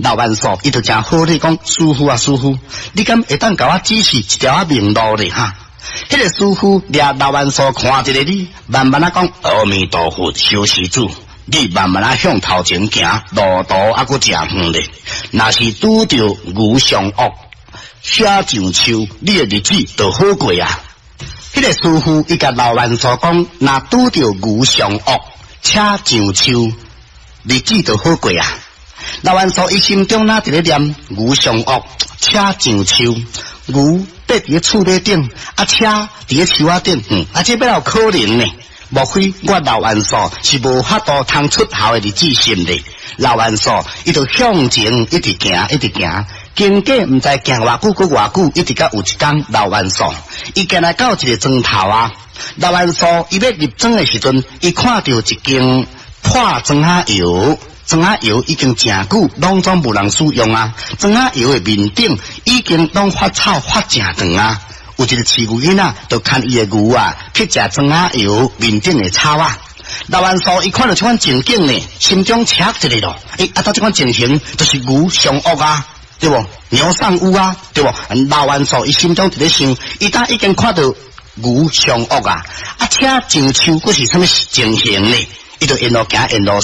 老万寿伊就真好咧讲，师傅啊师傅，你敢会当甲我指示一条明路咧哈？迄个师傅掠老万寿看一个你，慢慢啊讲，阿弥陀佛，修施主。你慢慢啊向头前行，路途还阁真远咧。若是拄着牛上恶，写上树，你的日子就好过啊。迄个师傅伊甲老万寿讲，若拄着牛上恶，车上树，日子就好过啊。老万寿伊心中哪伫咧念牛上恶，车上树，牛爬伫厝尾顶，啊车伫咧树仔顶，这要有可能呢？莫非我老万寿是无法度通出头的日子心咧？老万寿伊就向前一直行，一直行，经过毋知行偌久，过偌久，一直到有一天老万寿，伊行来到一个庄头啊。老万寿伊要入庄的时阵，伊看到一间破庄仔窑。庄仔窑已经真久，拢总无人使用啊。庄仔窑的面顶已经拢发草发真长啊。有一个饲牛囡仔，就牵伊的牛啊去食庄仔窑面顶的草啊。老万寿伊看到这款情景呢，心中切一个咯。到这款情形就是牛上恶啊，对不？牛上污啊，对不？老万寿伊心中伫咧想，伊当已经看到牛上恶啊，车上树佫是什么情形呢？伊就沿路行沿路